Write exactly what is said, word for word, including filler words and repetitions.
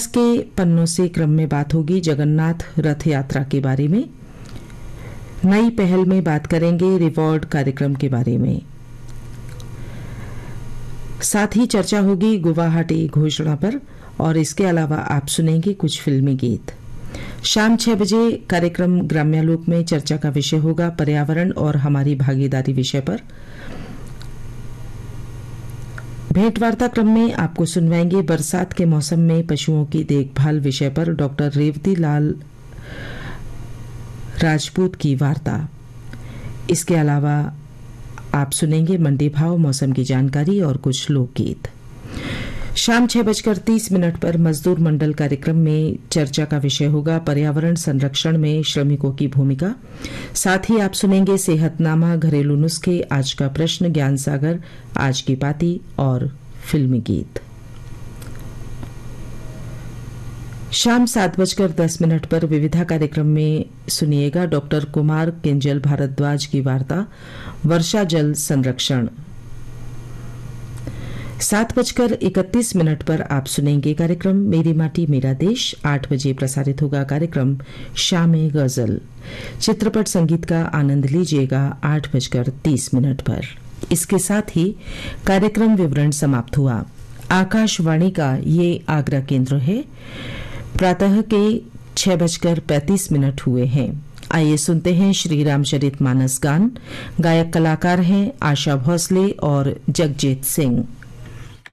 के पन्नों से क्रम में बात होगी जगन्नाथ रथ यात्रा के बारे में। नई पहल में बात करेंगे रिवॉर्ड कार्यक्रम के बारे में। साथ ही चर्चा होगी गुवाहाटी घोषणा पर और इसके अलावा आप सुनेंगे कुछ फिल्मी गीत। शाम छह बजे कार्यक्रम ग्राम्यालोक में चर्चा का विषय होगा पर्यावरण और हमारी भागीदारी विषय पर। भेंटवार्ता क्रम में आपको सुनवाएंगे बरसात के मौसम में पशुओं की देखभाल विषय पर डॉक्टर रेवती लाल राजपूत की वार्ता। इसके अलावा आप सुनेंगे मंडी भाव, मौसम की जानकारी और कुछ लोकगीत। शाम छह बजकर तीस मिनट पर मजदूर मंडल कार्यक्रम में चर्चा का विषय होगा पर्यावरण संरक्षण में श्रमिकों की भूमिका। साथ ही आप सुनेंगे सेहतनामा, घरेलू नुस्खे, आज का प्रश्न, ज्ञान सागर, आज की पाती और फिल्मी गीत। शाम सात बजकर दस मिनट पर विविधा कार्यक्रम में सुनिएगा डॉक्टर कुमार किंजल भारद्वाज की वार्ता वर्षा जल संरक्षण। सात बजकर इकतीस मिनट पर आप सुनेंगे कार्यक्रम मेरी माटी मेरा देश। आठ बजे प्रसारित होगा कार्यक्रम शामे गजल। चित्रपट संगीत का आनंद लीजिएगा आठ बजकर तीस मिनट पर। इसके साथ ही कार्यक्रम विवरण समाप्त हुआ। आकाशवाणी का ये आगरा केंद्र है। प्रातः के छह बजकर पैंतीस मिनट हुए हैं। आइए सुनते हैं श्री रामचरित मानस गान। गायक कलाकार हैं आशा भोसले और जगजीत सिंह।